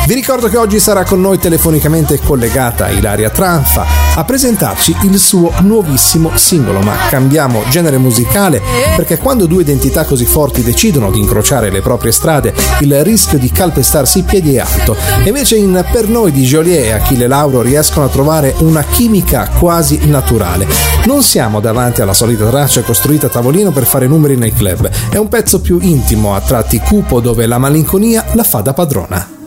Vi ricordo che oggi sarà con noi telefonicamente collegata Ilaria Tranfa a presentarci il suo nuovissimo singolo, ma cambiamo genere musicale perché quando due identità così forti decidono di incrociare le proprie strade il rischio di calpestarsi i piedi è alto. E invece in Per noi di Geolier e Achille Lauro riescono a trovare una chimica quasi naturale. Non siamo davanti alla solita traccia costruita a tavolino per fare numeri nei club, è un pezzo più intimo, a tratti cupo, dove la malinconia la fa da padrona.